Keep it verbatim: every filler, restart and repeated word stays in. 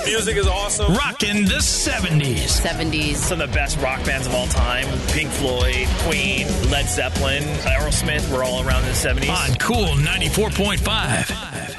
The music is awesome. Rockin' the seventies. seventies. Some of the best rock bands of all time. Pink Floyd, Queen, Led Zeppelin, Aerosmith were all around in the seventies. On Cool ninety-four point five.